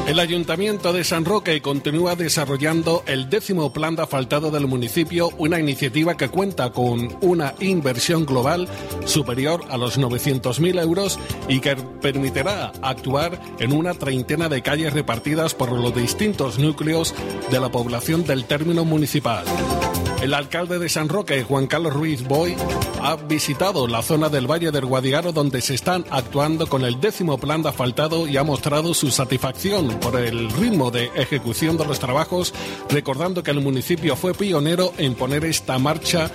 El Ayuntamiento de San Roque continúa desarrollando el 10º plan de asfaltado del municipio, una iniciativa que cuenta con una inversión global superior a los 900.000 euros y que permitirá actuar en una treintena de calles repartidas por los distintos núcleos de la población del término municipal. El alcalde de San Roque, Juan Carlos Ruiz Boy, ha visitado la zona del Valle del Guadiaro donde se están actuando con el 10º plan de asfaltado y ha mostrado su satisfacción por el ritmo de ejecución de los trabajos, recordando que el municipio fue pionero en poner esta marcha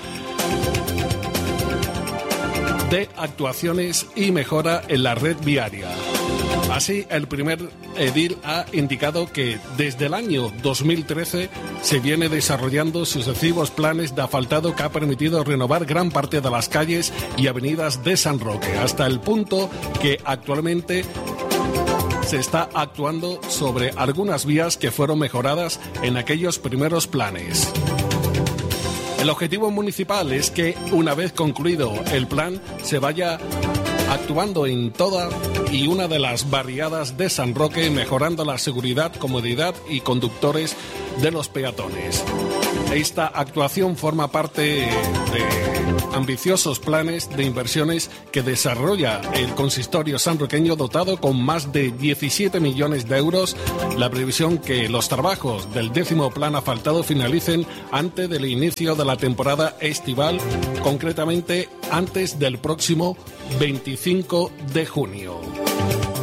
de actuaciones y mejora en la red viaria. Así, el primer edil ha indicado que desde el año 2013 se viene desarrollando sucesivos planes de asfaltado que ha permitido renovar gran parte de las calles y avenidas de San Roque, hasta el punto que actualmente se está actuando sobre algunas vías que fueron mejoradas en aquellos primeros planes. El objetivo municipal es que, una vez concluido el plan, se vaya actuando en toda y una de las barriadas de San Roque, mejorando la seguridad, comodidad y conductores de los peatones. Esta actuación forma parte de ambiciosos planes de inversiones que desarrolla el consistorio sanroqueño, dotado con más de 17 millones de euros. La previsión que los trabajos del 10º plan asfaltado finalicen antes del inicio de la temporada estival, concretamente antes del próximo 25 de junio.